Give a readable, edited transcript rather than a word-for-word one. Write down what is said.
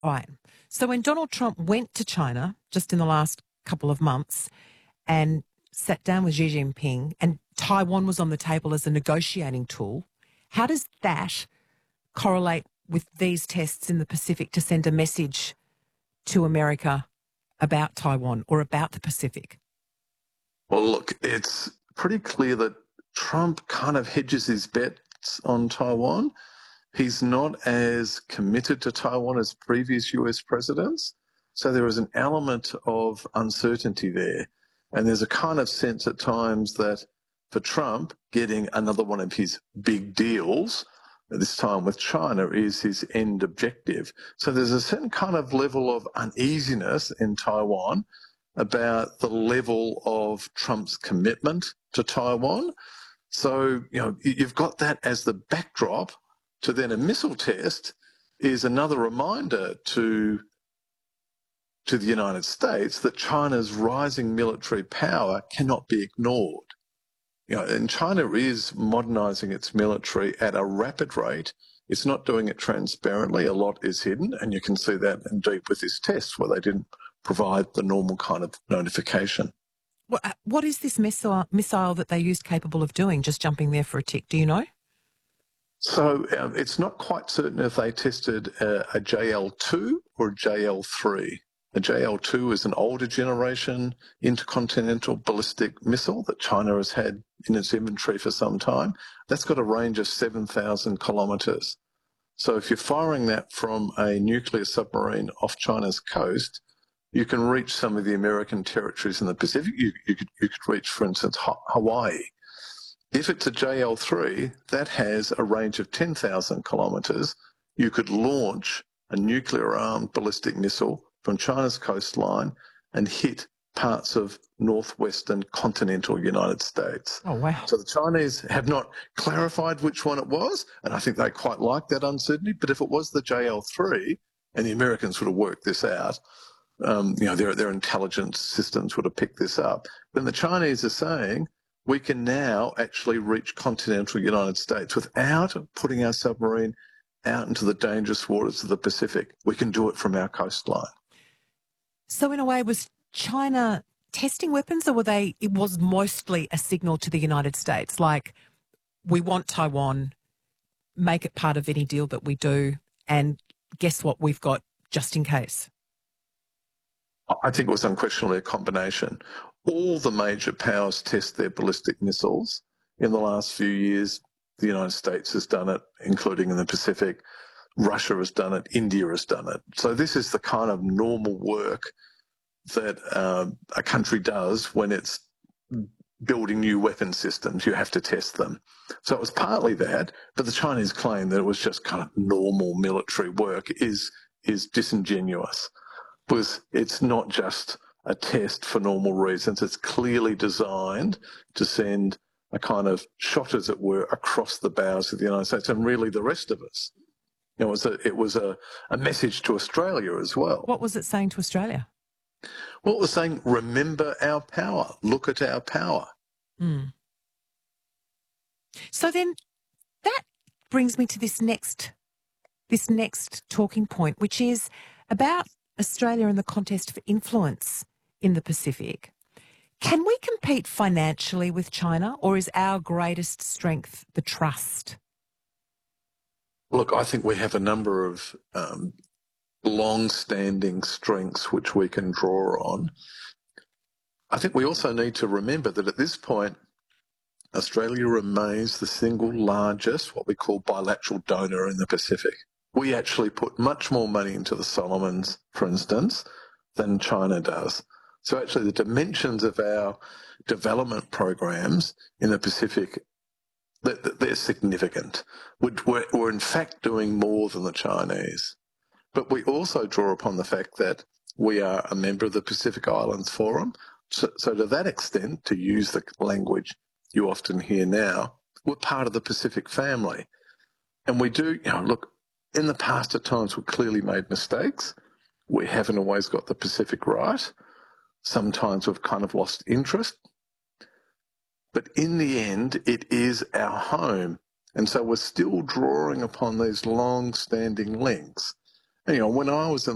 Right. So when Donald Trump went to China just in the last couple of months and sat down with Xi Jinping and Taiwan was on the table as a negotiating tool, how does that correlate with these tests in the Pacific to send a message to America about Taiwan or about the Pacific? Well, look, it's pretty clear that Trump kind of hedges his bets on Taiwan. He's not as committed to Taiwan as previous US presidents. So there is an element of uncertainty there. And there's a kind of sense at times that for Trump, getting another one of his big deals, this time with China, is his end objective. So there's a certain kind of level of uneasiness in Taiwan about the level of Trump's commitment to Taiwan. So, you've got that as the backdrop to then a missile test is another reminder to the United States that China's rising military power cannot be ignored. And China is modernizing its military at a rapid rate. It's not doing it transparently. A lot is hidden, and you can see that indeed with this test where they didn't provide the normal kind of notification. What is this missile that they used capable of doing, just jumping there for a tick? Do you know? So it's not quite certain if they tested a JL2 or a JL3. The JL2 is an older generation intercontinental ballistic missile that China has had in its inventory for some time. That's got a range of 7,000 kilometres. So if you're firing that from a nuclear submarine off China's coast, you can reach some of the American territories in the Pacific. You could reach, for instance, Hawaii. If it's a JL3, that has a range of 10,000 kilometres. You could launch a nuclear-armed ballistic missile from China's coastline and hit parts of northwestern continental United States. Oh, wow. So the Chinese have not clarified which one it was, and I think they quite like that uncertainty. But if it was the JL3, and the Americans would have worked this out, their intelligence systems would have picked this up, then the Chinese are saying, we can now actually reach continental United States without putting our submarine out into the dangerous waters of the Pacific. We can do it from our coastline. So in a way, was China testing weapons, or it was mostly a signal to the United States, like, we want Taiwan, make it part of any deal that we do, and guess what, we've got just in case? I think it was unquestionably a combination. All the major powers test their ballistic missiles. In the last few years, the United States has done it, including in the Pacific. Russia has done it. India has done it. So this is the kind of normal work that a country does when it's building new weapon systems. You have to test them. So it was partly that, but the Chinese claim that it was just kind of normal military work is disingenuous, because it's not just a test for normal reasons. It's clearly designed to send a kind of shot, as it were, across the bows of the United States and really the rest of us. It was a message to Australia as well. What was it saying to Australia? Well, it was saying, remember our power. Look at our power. Mm. So then that brings me to this next talking point, which is about Australia and the contest for influence in the Pacific. Can we compete financially with China, or is our greatest strength the trust? Look, I think we have a number of long-standing strengths which we can draw on. I think we also need to remember that at this point, Australia remains the single largest, what we call bilateral donor in the Pacific. We actually put much more money into the Solomons, for instance, than China does. So actually the dimensions of our development programs in the Pacific, they're significant. We're in fact doing more than the Chinese. But we also draw upon the fact that we are a member of the Pacific Islands Forum. So to that extent, to use the language you often hear now, we're part of the Pacific family. And we do, look, in the past at times we've clearly made mistakes. We haven't always got the Pacific right. Sometimes we've kind of lost interest. But in the end, it is our home. And so we're still drawing upon these long-standing links. And, when I was in